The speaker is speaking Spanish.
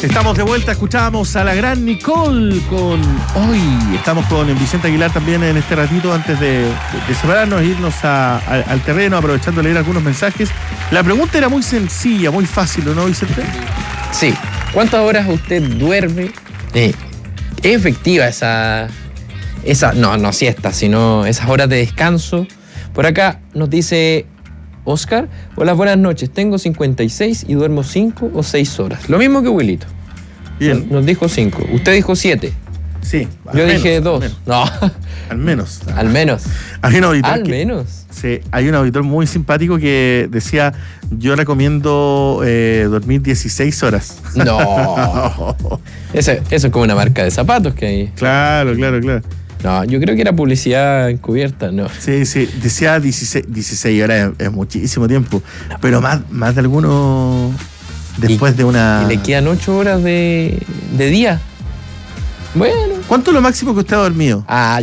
Estamos de vuelta, escuchábamos a la gran Nicole con hoy. Estamos con Vicente Aguilar también en este ratito antes de separarnos e irnos al terreno, aprovechando de leer algunos mensajes. La pregunta era muy sencilla, muy fácil, ¿no, Vicente? Sí. ¿Cuántas horas usted duerme? ¿Es efectiva no siesta, sino esas horas de descanso? Por acá nos dice Oscar: hola, buenas noches, tengo 56 y duermo 5 o 6 horas. Lo mismo que Wilito. Bien. Nos dijo 5. Usted dijo 7. Sí. Yo dije 2. No. Al menos. Al menos. Hay un auditor Al menos. Sí, hay un auditor muy simpático que decía: yo recomiendo dormir 16 horas. No. Eso es como una marca de zapatos que hay. Claro. No, yo creo que era publicidad encubierta, ¿no? Sí, decía 16 horas, es muchísimo tiempo, pero más de alguno después de una... Y le quedan 8 horas de día. Bueno. ¿Cuánto es lo máximo que usted ha dormido?